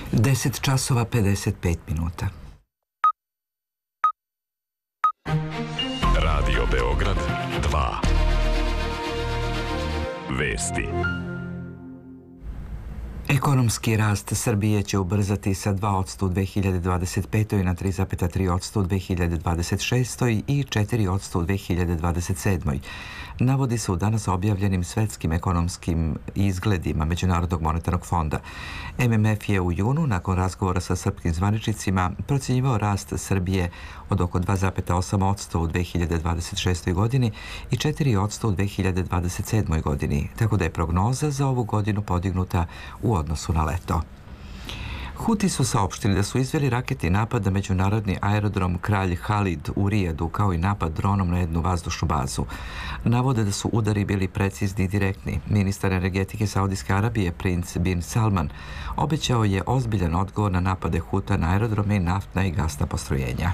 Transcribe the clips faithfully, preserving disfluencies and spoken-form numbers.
deset časova pedeset pet minuta. Radio Beograd dva. Vesti. Ekonomski rast Srbije će ubrzati sa dva posto u dve hiljade dvadeset petoj na tri zarez tri posto u dve hiljade dvadeset šestoj i četiri posto u dve hiljade dvadeset sedmoj. Navodi se u danas objavljenim svetskim ekonomskim izgledima Međunarodnog monetarnog fonda. M M F je u junu, nakon razgovora sa srpskim zvaničnicima, procjenjivao rast Srbije od oko dva zarez osam posto u dve hiljade dvadeset šestoj godini i četiri posto u dve hiljade dvadeset sedmoj godini, tako da je prognoza za ovu godinu podignuta u odnosu na leto. Huti su saopštili da su izveli raketni napad na međunarodni aerodrom Kralj Halid u Rijadu, kao i napad dronom na jednu vazdušnu bazu. Navode da su udari bili precizni i direktni. Ministar energetike Saudijske Arabije, princ bin Salman, obećao je ozbiljan odgovor na napade Huta na aerodrome i naftna i gasna postrojenja.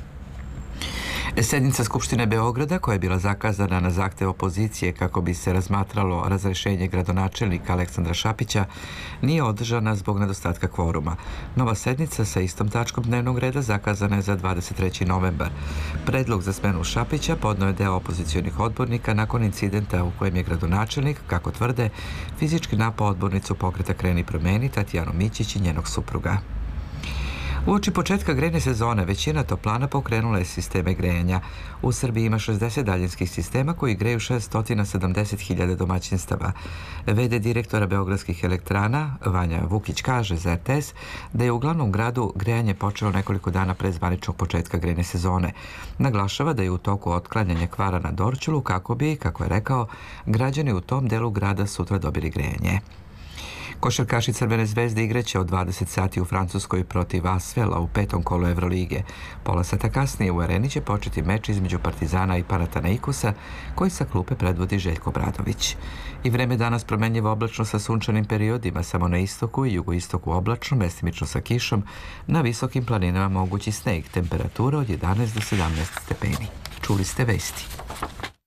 Sednica Skupštine Beograda, koja je bila zakazana na zahtev opozicije kako bi se razmatralo razrešenje gradonačelnika Aleksandra Šapića, nije održana zbog nedostatka kvoruma. Nova sednica sa istom tačkom dnevnog reda zakazana je za dvadeset treći novembar. Predlog za smenu Šapića podneo je deo opozicionih odbornika nakon incidenta u kojem je gradonačelnik, kako tvrde, fizički napao odbornicu Pokreta Kreni promeni Tatjanu Mićić i njenog supruga. Uoči početka grejne sezone većina toplana pokrenula je sisteme grejanja. U Srbiji ima šezdeset daljinskih sistema koji greju šesto sedamdeset hiljada domaćinstava. V D direktora Beogradskih elektrana Vanja Vukić kaže za R T S da je u glavnom gradu grejanje počelo nekoliko dana pre zvaničnog početka grejne sezone. Naglašava da je u toku otklanjanja kvara na Dorćolu kako bi, kako je rekao, građani u tom delu grada sutra dobili grejanje. Košarkaši Crvene zvezde igraće od dvadeset sati u Francuskoj protiv Asvela u petom kolu Evrolige. Pola sata kasnije u areni će početi meč između Partizana i Panathinaikosa, koji sa klupe predvodi Željko Obradović. I vreme danas promenljivo oblačno sa sunčanim periodima, samo na istoku i jugoistoku oblačno, mestimično sa kišom, na visokim planinama mogući sneg, temperatura od jedanaest do sedamnaest stepeni. Čuli ste vesti.